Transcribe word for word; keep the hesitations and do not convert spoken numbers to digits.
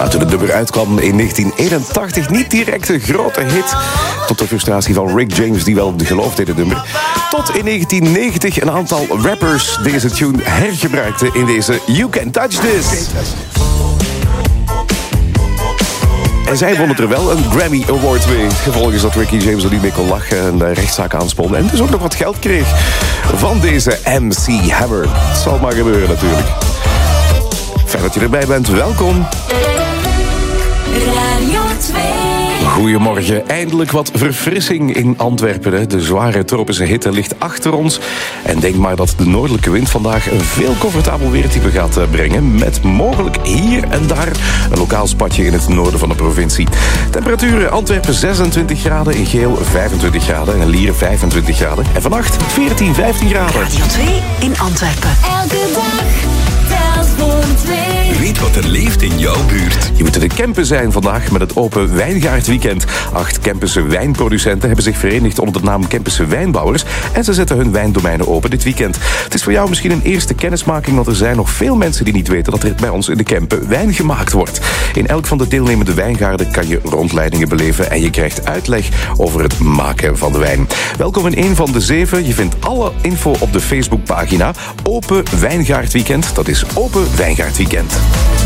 Toen het nummer uitkwam in negentien eenentachtig, niet direct een grote hit. Tot de frustratie van Rick James, die wel geloofde in het nummer. Tot in negentien negentig een aantal rappers deze tune hergebruikten in deze You Can Touch This. En zij won het er wel een Grammy Award mee. Het gevolg is dat Ricky James er niet mee kon lachen en de rechtszaak aansponnen. En dus ook nog wat geld kreeg van deze M C Hammer. Het zal maar gebeuren natuurlijk. Fijn dat je erbij bent, welkom. Radio twee. Goedemorgen, eindelijk wat verfrissing in Antwerpen. De zware tropische hitte ligt achter ons. En denk maar dat de noordelijke wind vandaag een veel comfortabel weertype gaat brengen. Met mogelijk hier en daar een lokaal spatje in het noorden van de provincie. Temperaturen Antwerpen zesentwintig graden, in Geel vijfentwintig graden en Lier vijfentwintig graden. En vannacht veertien, vijftien graden. Radio twee in Antwerpen. Elke dag telt voor twee. Weet wat er leeft in jouw buurt. Je moet in de Kempen zijn vandaag met het Open Wijngaardweekend. Acht Kempense wijnproducenten hebben zich verenigd onder de naam Kempense Wijnbouwers. En ze zetten hun wijndomeinen open dit weekend. Het is voor jou misschien een eerste kennismaking, want er zijn nog veel mensen die niet weten dat er bij ons in de Kempen wijn gemaakt wordt. In elk van de deelnemende wijngaarden kan je rondleidingen beleven en je krijgt uitleg over het maken van de wijn. Welkom in een van de zeven. Je vindt alle info op de Facebookpagina Open Wijngaardweekend. Dat is Open Wijngaardweekend.